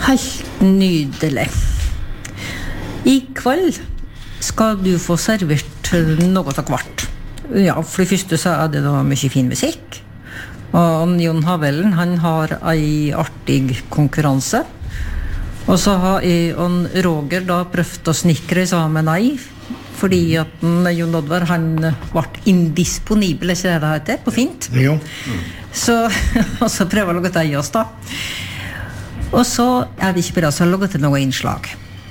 Helt nydelig. I kveld skal du få servert noe av hvert. Ja, for det første så det da mye fin musikk. Og Jon Havellen, han har en artig konkurranse. Og så har jeg og Roger da prøvd å snikre sammen fordi at Jon Oddvar, han ble indisponibel, ikke det heter, på fint. Jo. Så, og så prøver jeg å lage til oss da. Og så det ikke bare så å lage til noe innslag.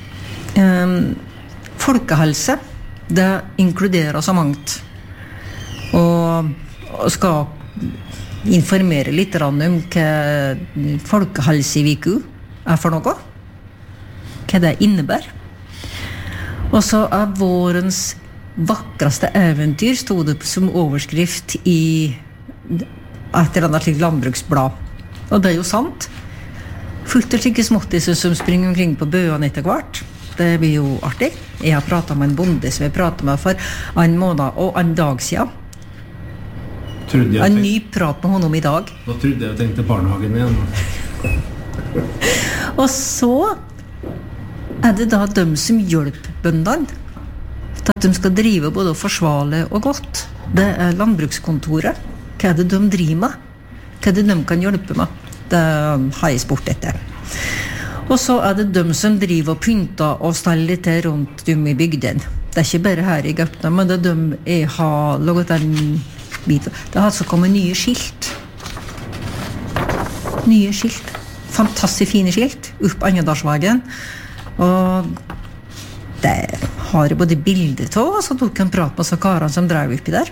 Folkehelse, det inkluderer så mangt. Og skal informere litt om hva folkehelseviku for noe. Hva det innebærer. Og så vårens vakreste eventyr stod det som overskrift i et eller annet landbruksblad. Og det jo sant. Fullt og slike småttiser som springer omkring på bøene etter hvert. Det blir jo artig. Jeg har pratet med en bonde som jeg pratet med for en måned og en dag siden. En ny prat med honom i dag. Da trodde jeg tenkte barnehagen igjen. Og så det da de som hjelper bøndene til at de skal drive både forsvarlig og godt. Det landbrukskontoret. Hva det de driver med? Hva det de kan hjelpe med? Det har jeg spurt etter. Og så det de som driver og pynter og steller til rundt dem i bygden. Det ikke bare her i Gaupne, men det de jeg har laget en bit. Det har altså kommet nye skilt. Nye skilt. Fantastisk fine skilt opp Annedalsveien. Og det har jeg både bilder til, og så tok jeg en prat med så karene som drev oppi der.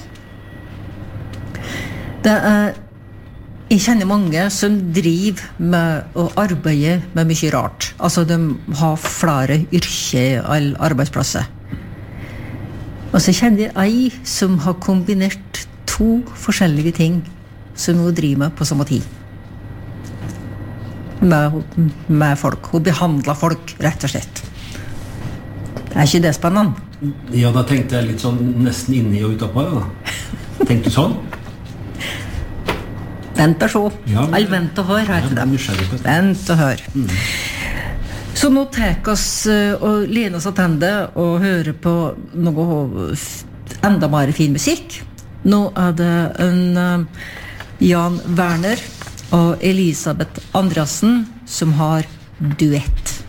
Det jeg kjenner mange som driver med å arbeide med mye rart. Altså de har flere yrker eller arbeidsplasser. Og så kjenner jeg ei som har kombinert 2 forskjellige ting som hun driver med på samme tid. Med folk. Hun behandler folk, rett og slett. Ikke det spennende? Ja, da tenkte jeg litt sånn nesten inni og utapå, da. Tenkte du sånn? Vent og se. Ja, men... vent og hør, heter det. Vent og hør. Så nå tar oss og lener oss attende og hører på noe enda mer fin musikk. Nå det en Jan Werner og Elisabeth Andreassen som har duett.